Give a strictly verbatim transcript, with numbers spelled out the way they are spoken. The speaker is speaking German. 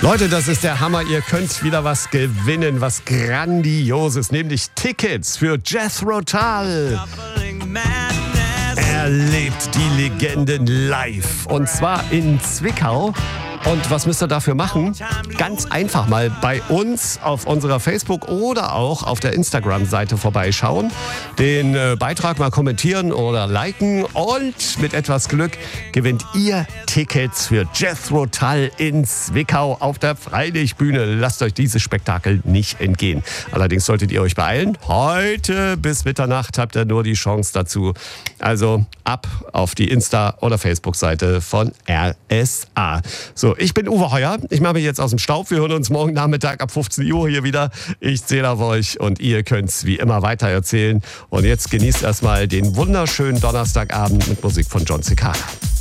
Leute, das ist der Hammer. Ihr könnt wieder was gewinnen, was Grandioses, nämlich Tickets für Jethro Tull. Erlebt die Legenden live und zwar in Zwickau. Und was müsst ihr dafür machen? Ganz einfach mal bei uns auf unserer Facebook- oder auch auf der Instagram-Seite vorbeischauen, den äh, Beitrag mal kommentieren oder liken und mit etwas Glück gewinnt ihr Tickets für Jethro Tull in Zwickau auf der Freilichtbühne. Lasst euch dieses Spektakel nicht entgehen. Allerdings solltet ihr euch beeilen. Heute bis Mitternacht habt ihr nur die Chance dazu. Also ab auf die Insta- oder Facebook-Seite von R S A. So, ich bin Uwe Heuer. Ich mache mich jetzt aus dem Staub. Wir hören uns morgen Nachmittag ab fünfzehn Uhr hier wieder. Ich zähle auf euch und ihr könnt es wie immer weiter erzählen. Und jetzt genießt erstmal den wunderschönen Donnerstagabend mit Musik von John Cicada.